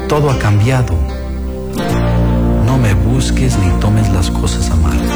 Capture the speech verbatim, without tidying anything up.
todo ha cambiado. No me busques ni tomes las cosas a mal.